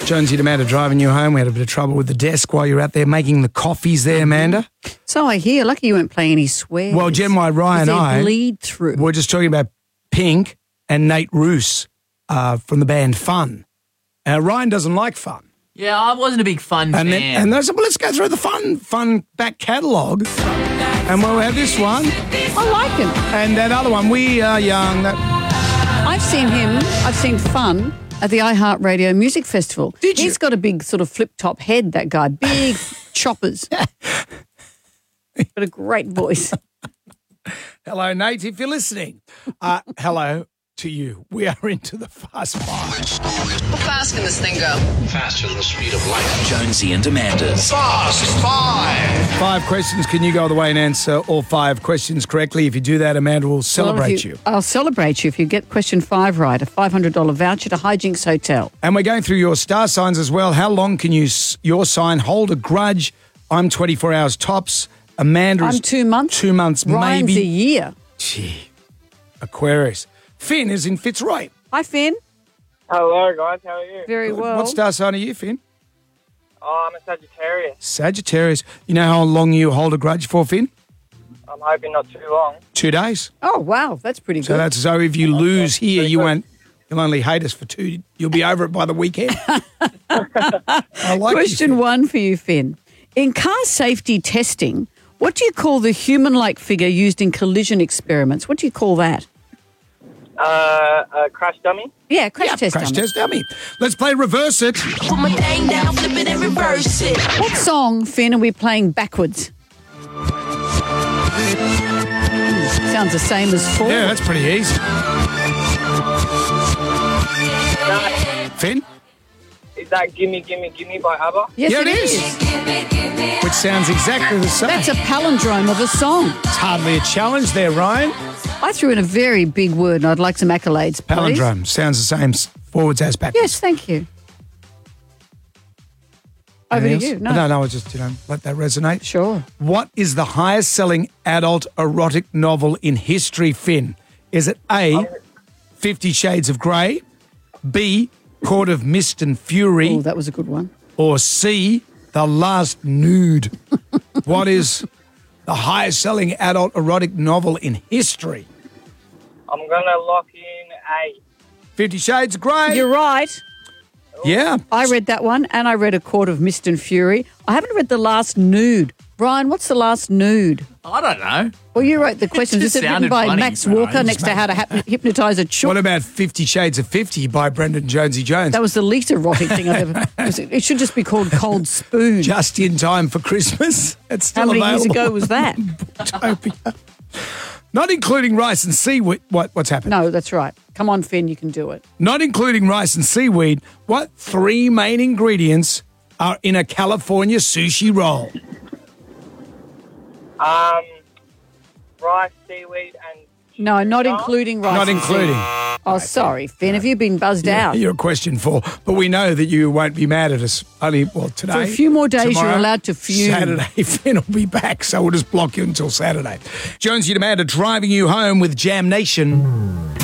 Jonesy and Amanda driving you home. We had a bit of trouble with the desk while you were out there making the coffees there, Amanda. So I hear. Lucky you weren't playing any swears. Well, Jen White, Ryan and I bleed through. we're just talking about Pink and Nate Roos from the band Fun. Ryan doesn't like Fun. Yeah, I wasn't a big Fun fan. And they said, well, let's go through the Fun back catalogue. And we'll have this one. I like him. And that other one, We Are Young. I've seen Fun at the iHeartRadio Music Festival. Did you? He's got a big sort of flip-top head, that guy. Big choppers. Got a great voice. Hello, Nate, if you're listening. Hello to you. We are into the Fast Five. How fast can this thing go? Faster than the speed of light. Jonesy and Amanda's Fast Five. 5 questions. Can you go all the way and answer all 5 questions correctly? If you do that, Amanda will celebrate you. I'll celebrate you if you get question 5 right, a $500 voucher to Hijinks Hotel. And we're going through your star signs as well. How long can your sign hold a grudge? I'm 24 hours tops. Amanda is I'm 2 months. 2 months, Ryan's maybe. a year. Gee. Aquarius. Finn is in Fitzroy. Hi, Finn. Hello, guys. How are you? Very well. What star sign are you, Finn? Oh, I'm a Sagittarius. Sagittarius. You know how long you hold a grudge for, Finn? I'm hoping not too long. 2 days. Oh, wow. That's pretty So good. that's so if you lose here, you'll only hate us for 2. You'll be over it by the weekend. I like Question you, 1 for you, Finn. In car safety testing, what do you call the human-like figure used in collision experiments? What do you call that? A crash dummy. Yeah, crash test. Crash dummy. test dummy. Let's play Reverse It. Put my thing down, flip it and reverse it. What song, Finn, are we playing backwards? Sounds the same as 4. Yeah, that's pretty easy. Finn? Is that Gimme, Gimme, Gimme by ABBA? Yes, Yeah, it it is. Which sounds exactly the same. That's a palindrome of a song. It's hardly a challenge there, Ryan. I threw in a very big word and I'd like some accolades, please. Palindrome. Sounds the same forwards as backwards. Yes, thank you. Over to Anything you. else? No. No, I just, let that resonate. Sure. What is the highest selling adult erotic novel in history, Finn? Is it A, 50 Shades of Grey, B, Court of Mist and Fury, Oh, that was a good one. or C, The Last Nude? What is the highest selling adult erotic novel in history? I'm going to lock in A. 50 Shades of Grey. You're right. Yeah. I read that one and I read A Court of Mist and Fury. I haven't read The Last Nude. Brian, what's The Last Nude? I don't know. Well, you wrote the questions. just Is it written sounded by funny, Max Brian. Walker next to How to Hypnotise a Chook? What about 50 Shades of 50 by Brendan Jonesy Jones? That was the least erotic thing I've ever... It should just be called Cold Spoon. Just in time for Christmas. It's still How many available. years ago was that? Booktopia. Not including rice and seaweed. What's happened? No, that's right. Come on, Finn, you can do it. Not including rice and seaweed, what 3 main ingredients are in a California sushi roll? Rice, seaweed, and... No, not including rice. Not and including. seaweed. Oh, sorry, Finn. Have you been buzzed out? You're a question 4, but we know that you won't be mad at us. Only, today. For a few more days, tomorrow, you're allowed to fume. Saturday, Finn will be back, so we'll just block you until Saturday. Jonesy and Amanda driving you home with Jam Nation.